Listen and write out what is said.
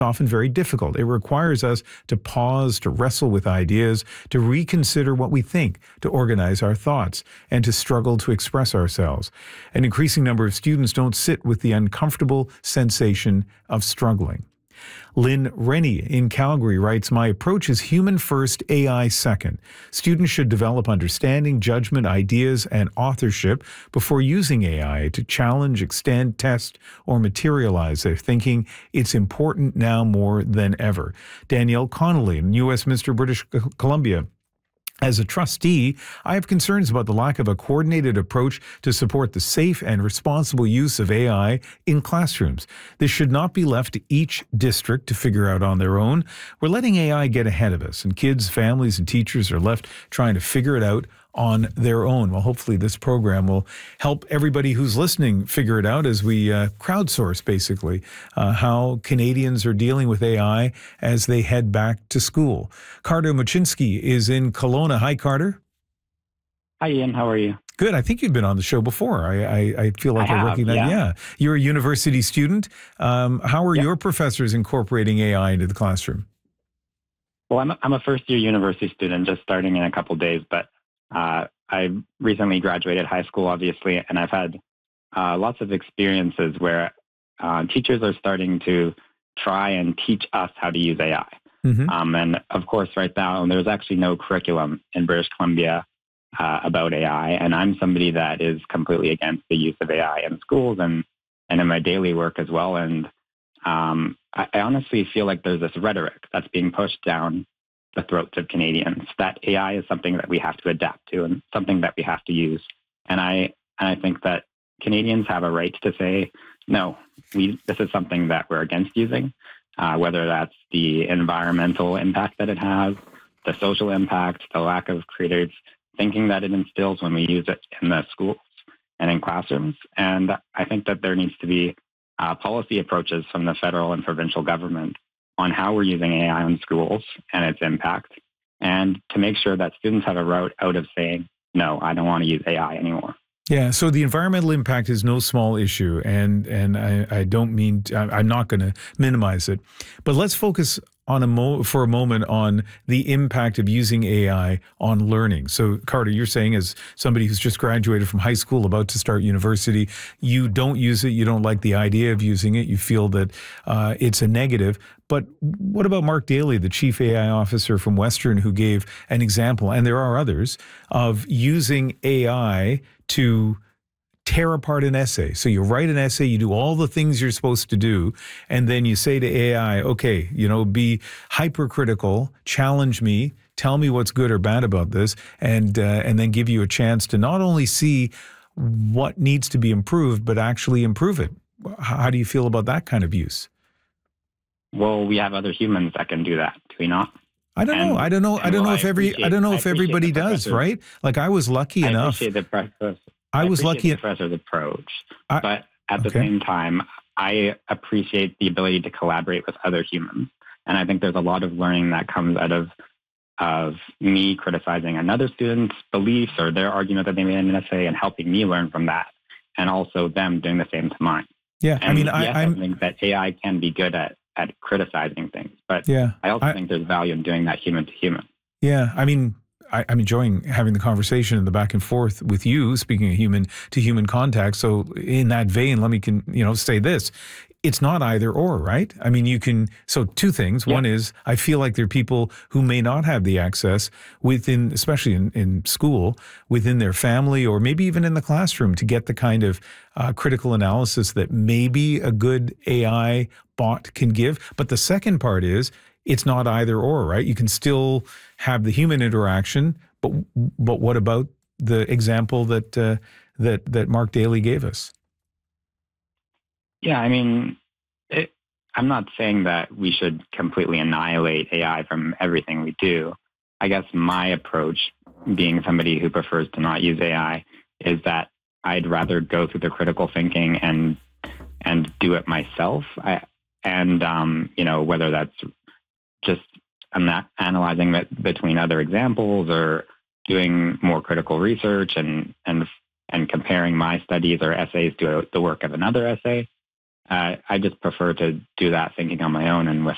often very difficult. It requires us to pause, to wrestle with ideas, to reconsider what we think, to organize our thoughts, and to struggle to express ourselves. An increasing number of students don't sit with the uncomfortable sensation of struggling. Lynn Rennie in Calgary writes, "My approach is human first, AI second. Students should develop understanding, judgment, ideas, and authorship before using AI to challenge, extend, test, or materialize their thinking. It's important now more than ever." Danielle Connolly in Westminster, British Columbia. "As a trustee, I have concerns about the lack of a coordinated approach to support the safe and responsible use of AI in classrooms. This should not be left to each district to figure out on their own. We're letting AI get ahead of us, and kids, families, and teachers are left trying to figure it out on their own." Well, hopefully this program will help everybody who's listening figure it out as we crowdsource, basically, how Canadians are dealing with AI as they head back to school. Carter Muczynski is in Kelowna. Hi, Carter. Hi, Ian. How are you? Good. I think you've been on the show before. I feel like I recognize. Yeah. You're a university student. How are your professors incorporating AI into the classroom? Well, I'm a first-year university student, just starting in a couple days, but I recently graduated high school, obviously, and I've had lots of experiences where teachers are starting to try and teach us how to use AI. Mm-hmm. And of course, right now, there's actually no curriculum in British Columbia about AI, and I'm somebody that is completely against the use of AI in schools and in my daily work as well. And I honestly feel like there's this rhetoric that's being pushed down the throats of Canadians that AI is something that we have to adapt to and something that we have to use. And I think that Canadians have a right to say, no, this is something that we're against using, whether that's the environmental impact that it has, the social impact, the lack of creative thinking that it instills when we use it in the schools and in classrooms. And I think that there needs to be policy approaches from the federal and provincial government on how we're using AI in schools and its impact, and to make sure that students have a route out of saying, no, I don't want to use AI anymore. Yeah, so the environmental impact is no small issue, and I don't mean, I'm not going to minimize it, but let's focus on for a moment on the impact of using AI on learning. So, Carter, you're saying as somebody who's just graduated from high school, about to start university, you don't use it, you don't like the idea of using it, you feel that it's a negative. But what about Mark Daly, the chief AI officer from Western, who gave an example, and there are others, of using AI to tear apart an essay. So you write an essay, you do all the things you're supposed to do, and then you say to AI, okay, be hypercritical, challenge me, tell me what's good or bad about this, and then give you a chance to not only see what needs to be improved, but actually improve it. How do you feel about that kind of use? Well, we have other humans that can do that, do we not? I don't know. I don't know if everybody does, right? Like I was lucky enough. I appreciate the professor's approach, but at the same time, I appreciate the ability to collaborate with other humans. And I think there's a lot of learning that comes out of me criticizing another student's beliefs or their argument that they made in an essay and helping me learn from that, and also them doing the same to mine. Yeah, and I think that AI can be good at criticizing things, but I also think there's value in doing that human to human. Yeah, I mean, I'm enjoying having the conversation and the back and forth with you, speaking of human to human contact. So in that vein, let me say this. It's not either or, right? I mean, so two things. Yeah. One is I feel like there are people who may not have the access within, especially in school, within their family or maybe even in the classroom to get the kind of critical analysis that maybe a good AI bot can give. But the second part is it's not either or, right? You can still have the human interaction, but what about the example that Mark Daly gave us? Yeah, I mean, I'm not saying that we should completely annihilate AI from everything we do. I guess my approach, being somebody who prefers to not use AI, is that I'd rather go through the critical thinking and do it myself. Whether that's just I'm not analyzing it between other examples or doing more critical research and comparing my studies or essays to the work of another essay. I just prefer to do that thinking on my own and with